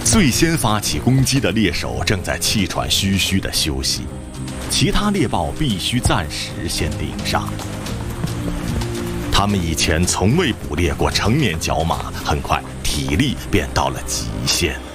最先发起攻击的猎手正在气喘吁吁地休息，其他猎豹必须暂时先顶上。他们以前从未捕猎过成年角马，很快体力便到了极限。